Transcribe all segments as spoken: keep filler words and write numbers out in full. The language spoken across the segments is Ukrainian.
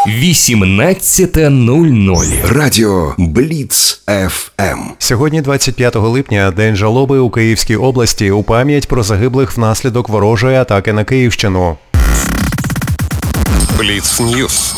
вісімнадцята нуль нуль. Радіо Бліц еф ем. Сьогодні, двадцять п'ятого липня, День жалоби у Київській області у пам'ять про загиблих внаслідок ворожої атаки на Київщину. Бліц Ньюс.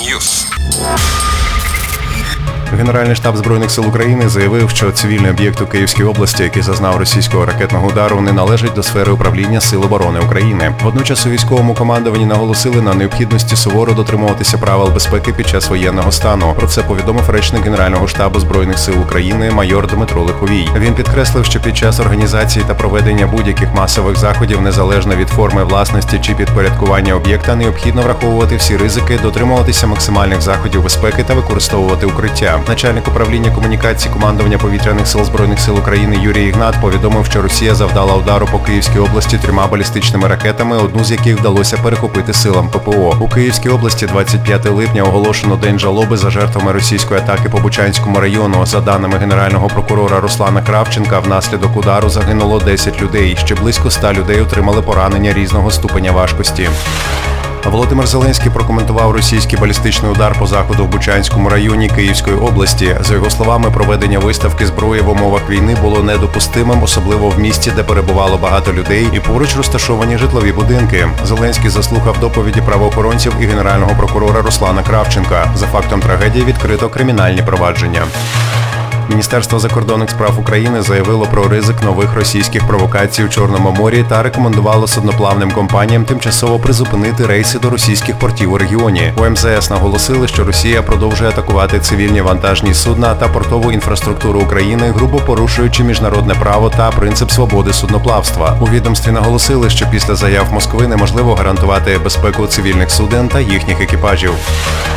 Генеральний штаб Збройних сил України заявив, що цивільний об'єкт у Київській області, який зазнав російського ракетного удару, не належить до сфери управління Сил оборони України. Водночас у військовому командуванні наголосили на необхідності суворо дотримуватися правил безпеки під час воєнного стану. Про це повідомив речник Генерального штабу Збройних сил України майор Дмитро Лиховій. Він підкреслив, що під час організації та проведення будь-яких масових заходів, незалежно від форми власності чи підпорядкування об'єкта, необхідно враховувати всі ризики, дотримуватися максимальних заходів безпеки та використовувати укриття. Начальник управління комунікації командування повітряних сил Збройних сил України Юрій Ігнат повідомив, що Росія завдала удару по Київській області трьома балістичними ракетами, одну з яких вдалося перехопити силам ППО. У Київській області двадцять п'ятого липня оголошено День жалоби за жертвами російської атаки по Бучанському району. За даними Генерального прокурора Руслана Кравченка, внаслідок удару загинуло десять людей. Ще близько ста людей отримали поранення різного ступеня важкості. Володимир Зеленський прокоментував російський балістичний удар по заходу в Бучанському районі Київської області. За його словами, проведення виставки зброї в умовах війни було недопустимим, особливо в місті, де перебувало багато людей і поруч розташовані житлові будинки. Зеленський заслухав доповіді правоохоронців і генерального прокурора Руслана Кравченка. За фактом трагедії відкрито кримінальні провадження. Міністерство закордонних справ України заявило про ризик нових російських провокацій у Чорному морі та рекомендувало судноплавним компаніям тимчасово призупинити рейси до російських портів у регіоні. У ем зе ес наголосили, що Росія продовжує атакувати цивільні вантажні судна та портову інфраструктуру України, грубо порушуючи міжнародне право та принцип свободи судноплавства. У відомстві наголосили, що після заяв Москви неможливо гарантувати безпеку цивільних суден та їхніх екіпажів.